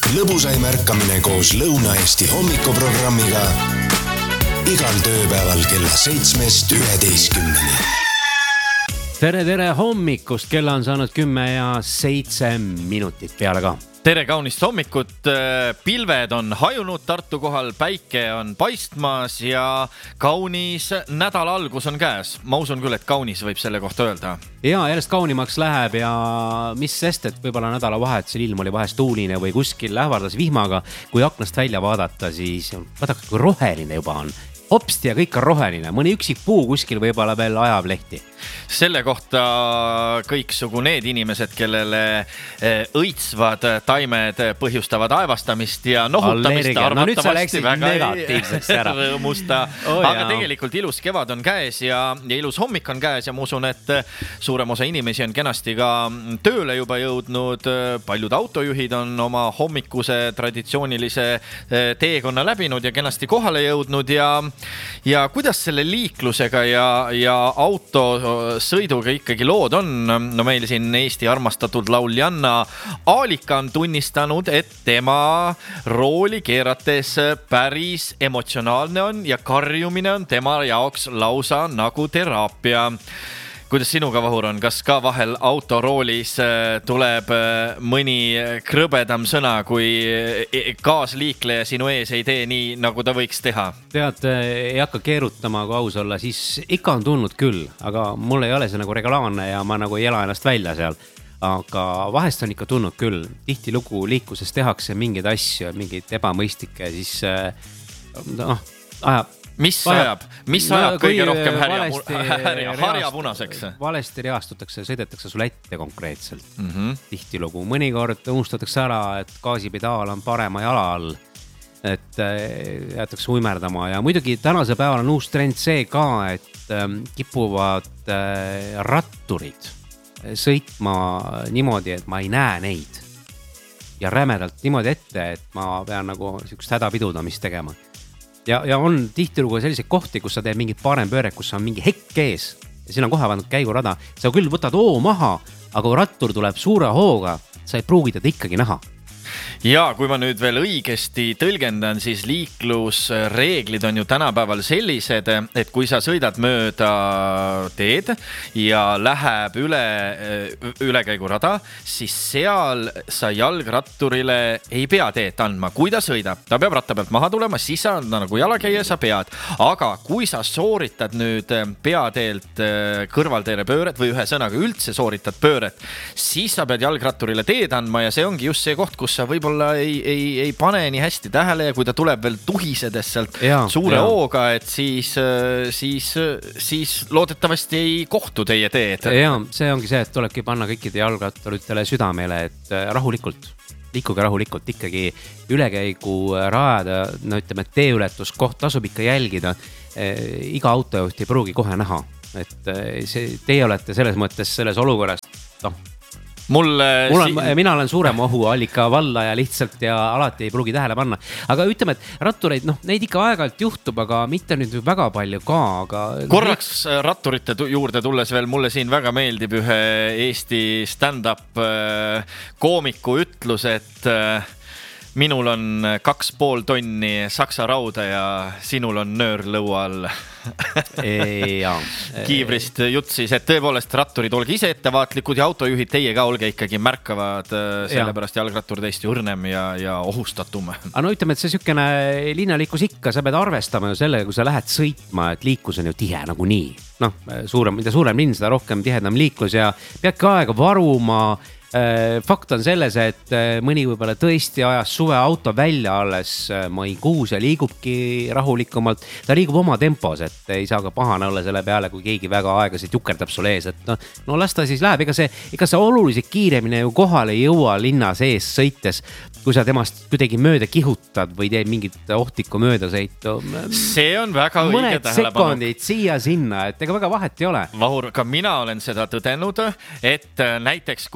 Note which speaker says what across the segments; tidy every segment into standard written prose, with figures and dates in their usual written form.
Speaker 1: Lõbusaim ärkamine koos Lõuna-Eesti hommikuprogrammiga igal tööpäeval kella 7-11.
Speaker 2: Tere hommikust, kella on saanud 10:07 peale ka.
Speaker 3: Tere kaunist hommikut, pilved on hajunud Tartu kohal, päike on paistmas ja kaunis nädala algus on käes. Ma usun küll, et kaunis võib selle kohta öelda.
Speaker 2: Ja järjest kaunimaks läheb ja mis sest, et võib-olla nädalavahetusel ilm oli vahest tuuline või kuskil lähvardas vihmaga. Kui aknast välja vaadata, siis vaadake, kui roheline juba on. Hopsti ja kõik on roheline, mõni üksik puu kuskil võib-olla veel ajab lehti.
Speaker 3: Selle kohta kõiksugu need inimesed, kellele õitsvad taimed põhjustavad aevastamist ja nohutamist arvatavasti väga rõõmusta. Aga tegelikult ilus kevad on käes ja ilus hommik on käes ja ma usun, et suurem osa inimesi on kenasti ka tööle juba jõudnud. Paljud autojuhid on oma hommikuse traditsioonilise teekonna läbinud ja kenasti kohale jõudnud ja kuidas selle liiklusega ja autosõiduga ikkagi lood on? No meil siin Eesti armastatud lauljanna Aalika on tunnistanud, et tema rooli keerates päris emotsionaalne on ja karjumine on tema jaoks lausa nagu teraapia. Kuidas sinuga, Vahur, on? Kas ka vahel autoroolis tuleb mõni krõbedam sõna, kui kaasliikleja sinu ees ei tee nii, nagu ta võiks teha?
Speaker 2: Tead, ei hakka keerutama, kui aus olla, siis ikka on tulnud küll, aga mul ei ole see nagu regulaarne ja ma nagu ei ela ennast välja seal. Aga vahest on ikka tulnud küll. Tihti lugu liikluses tehakse mingeid asju, mingeid ebamõistikke, siis ajab.
Speaker 3: Mis ajab kõige rohkem harja punaseks?
Speaker 2: Valesti reastutakse, sõidetakse sulle ette konkreetselt. Tihti lugu. Mõnikord unustatakse ära, et gaasipedaal on parema jala all, et jäetakse uimerdama. Ja muidugi tänase päeval on uus trend see ka, et kipuvad ratturid sõitma niimoodi, et ma ei näe neid. Ja rämedalt niimoodi ette, et ma pean nagu sükst hädapidudamist tegema. Ja on tihtilugu selliseid kohti, kus sa teed mingit parem pööret, kus on mingi hekk ees ja siin on kohe vandnud käigurada. Sa küll võtad maha, aga kui rattur tuleb suure hooga, sa ei pruugi teda ikkagi näha.
Speaker 3: Ja kui ma nüüd veel õigesti tõlgendan, siis liiklusreeglid on ju tänapäeval sellised, et kui sa sõidad mööda teed ja läheb ülekäigurada, siis seal sa jalgratturile ei pea teed andma. Kui ta sõidab, ta peab ratta pealt maha tulema, siis sa nagu jalakäija sa pead. Aga kui sa sooritad nüüd peateelt kõrvalteele pööret või ühe sõnaga üldse sooritad pööret, siis sa pead jalgratturile teed andma ja see ongi just see koht, kus sa võib-olla ei pane nii hästi tähele ja kui ta tuleb veel tuhisedes sealt suure hooga, et siis loodetavasti ei kohtu teie teed.
Speaker 2: Ja, see ongi see, et tulebki panna kõikide jalgratturitele südamele, et rahulikult, liikuge rahulikult, ikkagi ülekäigu rajada, no ütleme, et teeületuskoht tasub ikka jälgida. Iga autojuht ei pruugi kohe näha, et teie olete selles mõttes selles olukorras, mina olen suurem ohuallika valla ja lihtsalt ja alati ei pruugi tähele panna. Aga ütleme, et rattureid, neid ikka aeg-ajalt juhtub, aga mitte nüüd väga palju ka.
Speaker 3: Korraks ratturite juurde tulles veel, mulle siin väga meeldib ühe Eesti stand-up koomiku ütlus, et minul on 2,5 tonni saksa rauda ja sinul on nöör lõua all. Kiivrist jutt siis, et tõepoolest ratturid olge ise ettevaatlikud ja autojuhid teie ka olge ikkagi märkavad, sellepärast jalgrattur teist ju õrnem ja ohustatum.
Speaker 2: Aga no ütleme, et see sükene linnaliiklus ikka, sa pead arvestama ju sellega, kui sa lähed sõitma, et liiklus on ju tihe nagu nii. Mida suurem linn, seda rohkem tihedam liiklus ja peadki aega varuma. Fakt on selles, et mõni võibolla tõesti ajas suve auto välja alles maikuus ja liigubki rahulikumalt. Ta liigub oma tempos, et ei saa ka pahane olla selle peale, kui keegi väga aegasid jukerdab sul ees. Et no las ta siis läheb, ega see oluliselt kiiremini ju kohale ei jõua linna sees sõites, kui sa temast kuidagi mööda kihutad või teed mingit ohtlikku möödasõitu.
Speaker 3: See on väga õige tähelepanu.
Speaker 2: Mõned sekundid siia-sinna, et ega väga vahet ei ole.
Speaker 3: Vahur, ka mina olen seda tõdenud, et näiteks kui ka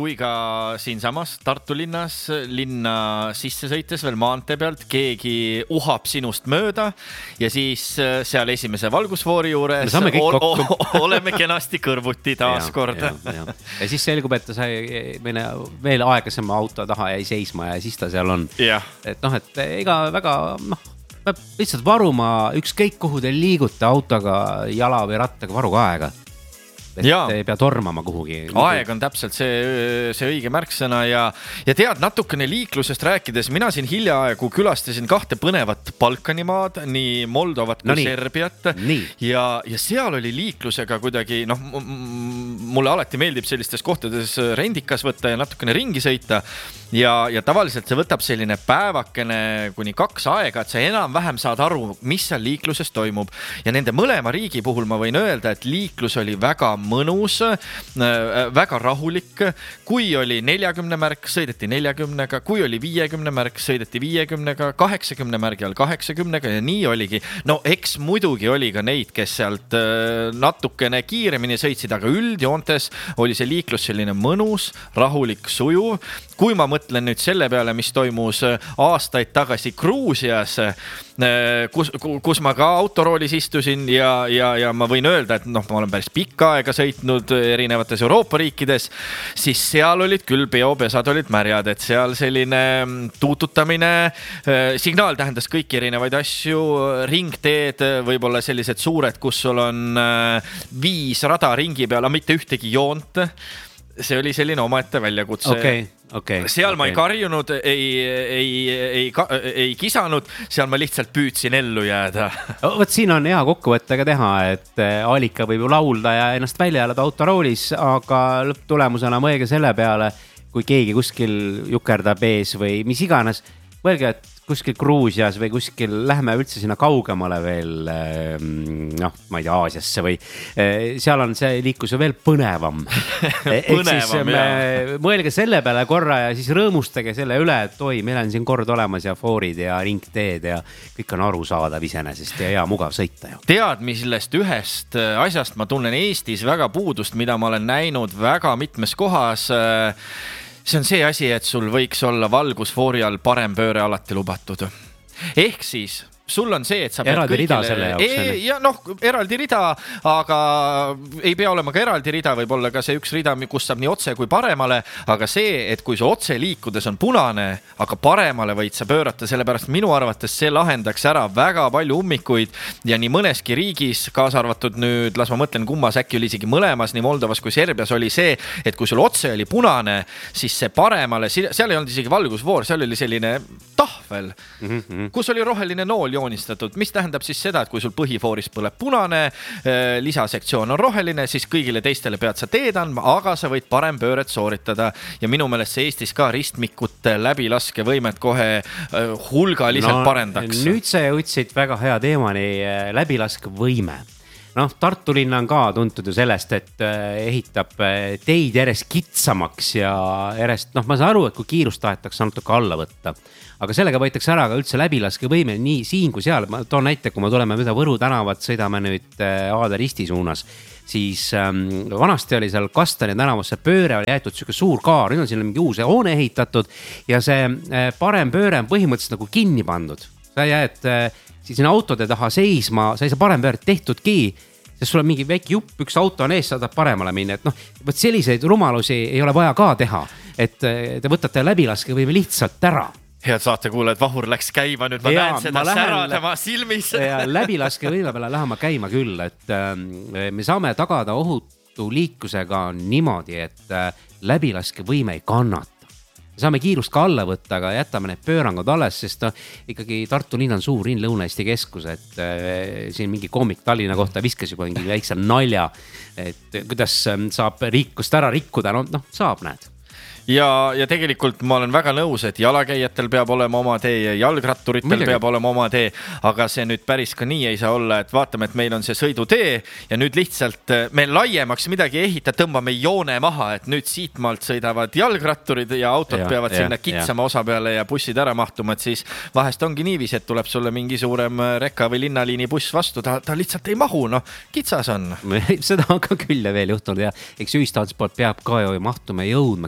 Speaker 3: siinsamas Tartu linna sisse sõites veel maantee pealt, keegi uhab sinust mööda ja siis seal esimese valgusfoori juures oleme kenasti kõrvuti taas kord.
Speaker 2: Ja siis selgub, et ta sai veel aeglasema auto taha jäi seisma ja siis ta seal on. Et noh, et ega väga, peab lihtsalt varuma ükskõik kuhu te liigute autoga, jala või rattaga, varuga aega. Et ei pea tormama kuhugi.
Speaker 3: Aeg on täpselt see õige märksõna ja tead natukene liiklusest rääkides, mina siin hiljaaegu külastasin 2 põnevat Balkanimaad, nii Moldovat kui Serbiat ja seal oli liiklusega kuidagi, mulle alati meeldib sellistes kohtades rendikas võtta ja natukene ringi sõita ja tavaliselt see võtab selline päevakene kuni 2 aega, et sa enam-vähem saad aru, mis seal liikluses toimub ja nende mõlema riigi puhul ma võin öelda, et liiklus oli väga mõnus, väga rahulik. Kui oli 40 märk, sõideti 40-ga, kui oli 50 märk, sõideti 50-ga, 80 märgi all 80-ga ja nii oligi. No eks muidugi oli ka neid, kes sealt natukene kiiremini sõitsid, aga üldjoontes oli see liiklus selline mõnus, rahulik, sujuv. Kui ma mõtlen nüüd selle peale, mis toimus aastaid tagasi Gruusias, kus ma ka autoroolis istusin ja ma võin öelda, et ma olen päris pikka aega sõitnud erinevates Euroopa riikides, siis seal olid küll peopesad olid märjad, et seal selline tuututamine, signaal tähendas kõiki erinevaid asju, ringteed, võib-olla sellised suured, kus sul on 5 rada ringi peal, mitte ühtegi joont. See oli selline omaette väljakutse. Seal ma ei karjunud, ei kisanud, seal ma lihtsalt püüdsin ellu jääda.
Speaker 2: Võt siin on hea kokkuvõttega teha, et Alika võib ju laulda ja ennast välja elada autoroolis, aga lõpptulemusena mõelge selle peale, kui keegi kuskil jukerdab ees või mis iganes, mõelge, et kuskil Gruusias või kuskil lähme üldse sinna kaugemale veel, ma ei tea, Aasiasse või seal on see liiklus veel põnevam. Mõelge selle peale korra ja siis rõõmustage selle üle, et meil on siin kord olemas ja foorid ja ringteed ja kõik on arusaadav iseenesest ja hea mugav sõita.
Speaker 3: Tead, millest ühest asjast ma tunnen Eestis väga puudust, mida ma olen näinud väga mitmes kohas. See on see asi, et sul võiks olla valgusfoori all parem pööre alati lubatud. Ehk siis sul on see, et sa
Speaker 2: eraldi rida selle jaoks.
Speaker 3: Eraldi rida, aga ei pea olema ka eraldi rida, võib olla ka see üks rida, kus saab nii otse kui paremale, aga see, et kui su otse liikudes on punane, aga paremale võid sa pöörata, sellepärast minu arvates see lahendaks ära väga palju ummikuid ja nii mõneski riigis, kaasa arvatud nüüd, las ma mõtlen kummas, äkki oli isegi mõlemas, nii Moldovas kui Serbias oli see, et kui sul otse oli punane, siis see paremale, seal ei olnud isegi valgusfoor, seal oli selline tahvel, kus oli roheline nool joonistatud, mis tähendab siis seda, et kui sul põhifooris põleb punane, lisasektsioon on roheline, siis kõigile teistele pead sa teed andma, aga sa võid parem pööret sooritada ja minu meelest see Eestis ka ristmikute läbilaskevõimet kohe hulgaliselt parendaks.
Speaker 2: Nüüd sa jõudsid väga hea teemani, läbilaskevõime. Tartu linn on ka tuntud ju sellest, et ehitab teid järjest kitsamaks ja järjest, ma saan aru, et kui kiirust tahetakse natuke alla võtta, aga sellega võetakse ära ka üldse läbilaskevõime nii siin kui seal. Ma toon näite, kui me tuleme mööda Võru tänavat, sõidame nüüd Aada Risti suunas, siis vanasti oli seal Kastani tänavasse pööre, oli jäetud selline suur kaar, nüüd on siin mingi uus hoone ehitatud ja see parem pööre on põhimõtteliselt nagu kinni pandud. Sa jääd siin autode taha seisma, sa ei saa parem pööret tehtudki, sest sul on mingi väike jupp, üks auto on ees, sa tahad paremale minna, et selliseid rumalusi ei ole vaja ka teha, et te võtate läbilaskevõime lihtsalt ära.
Speaker 3: Head saatekuulajad, Vahur läks käima, nüüd ma näen seda sära tema silmis.
Speaker 2: Läbilaskevõime peale lähema käima küll, et me saame tagada ohutu liiklusega niimoodi, et läbilaskevõime ei kannata. Saame kiirust ka alla võtta, aga jätame need pöörangud alles, sest ikkagi Tartu linn on suur linn, Lõuna-Eesti keskus, et siin mingi koomik Tallinna kohta viskas juba mingi väikse nalja, et kuidas saab rikkust ära rikkuda, saab, näed.
Speaker 3: Ja tegelikult ma olen väga nõus, et jalakäijatel peab olema oma tee ja jalgratturitel peab olema oma tee, aga see nüüd päris ka nii ei saa olla, et vaatame, et meil on see sõidutee ja nüüd lihtsalt me laiemaks midagi ehita, tõmbame joone maha, et nüüd siitmaalt sõidavad jalgratturid ja autod peavad sinna kitsama osa peale ja bussid ära mahtuma, et siis vahest ongi niiviisi, et tuleb sulle mingi suurem rekka või linnaliini buss vastu, ta lihtsalt ei mahu, kitsas on.
Speaker 2: Seda on ka küll veel juhtunud ja eks ühistransport peab ka ju mahtuma jõudma kiiresti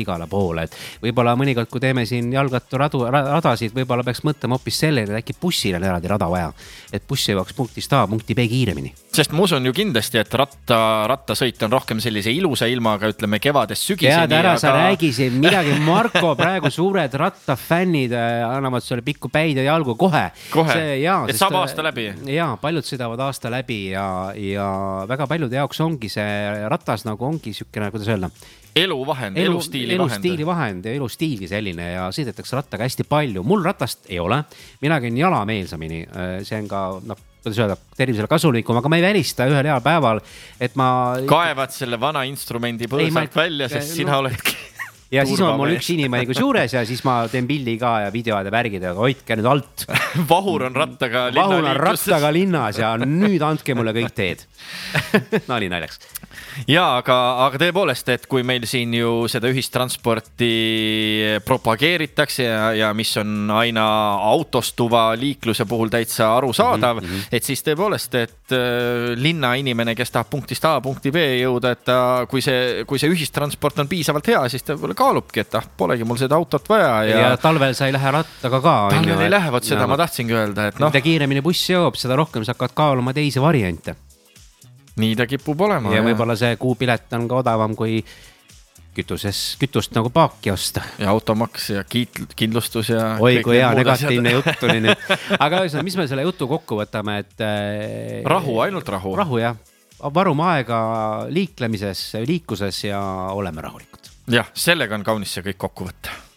Speaker 2: igale poole, et võib-olla mõnikord, kui teeme siin jalgratturadasid, võib-olla peaks mõtlema hoopis sellele, et äkki bussil on eraldi rada vaja, et buss jõuaks punktist A punkti B kiiremini.
Speaker 3: Sest ma usun ju kindlasti, et rattasõit on rohkem sellise ilusa ilmaga, ütleme kevadest sügiseni.
Speaker 2: Tead ära, sa räägisid midagi, Marko, praegu suured rattafännid annavad sulle pikku päid ja jalgu kohe.
Speaker 3: Et saab aasta läbi.
Speaker 2: Jaa, paljud sõidavad aasta läbi ja väga paljude jaoks ongi see ratas nagu ongi sükene, kuidas öelda, elustiili vahend ja elustiili selline ja sõidetakse rattaga hästi palju. Mul ratast ei ole, mina käin jalameelsamini, see on ka, kuidas öelda, tervisele kasulikum, aga ma ei välista ühel heal päeval, et ma
Speaker 3: kaevad selle vana instrumendi põõsalt välja, sest sina oledki
Speaker 2: ja siis on mul üks inimaigus juures ja siis ma teen pildi ka ja videod ja värgid, aga hoidke nüüd alt.
Speaker 3: Vahur on rattaga
Speaker 2: linnas ja nüüd andke mulle kõik teed. No nii naljaks.
Speaker 3: Ja, aga tõepoolest, et kui meil siin ju seda ühistransporti propageeritakse ja mis on aina autostuva liikluse puhul täitsa arusaadav, et siis tõepoolest, et linna inimene, kes tahab punktist A punkti B jõuda, et kui see ühistransport on piisavalt hea, siis ta kaalubki, et polegi mul seda autot vaja.
Speaker 2: Ja talvel sa ei lähe rattaga ka.
Speaker 3: Talvel ei lähe, võt seda ma tahtsingi öelda. Et
Speaker 2: mida kiiremini buss jõuab, seda rohkem sa hakkad kaaluma teisi variante.
Speaker 3: Nii ta kipub olema.
Speaker 2: Ja võib-olla see kuupilet on ka odavam kui kütust nagu paaki osta.
Speaker 3: Ja automaks ja kindlustus ja
Speaker 2: oi, kui hea negatiivne jutt tuli nüüd. Aga mis me selle jutu kokku võtame, et
Speaker 3: rahu, ainult rahu.
Speaker 2: Rahu, jah. Varume aega liikuses ja oleme rahulikud.
Speaker 3: Jah, sellega on kaunis see kõik kokku võtta.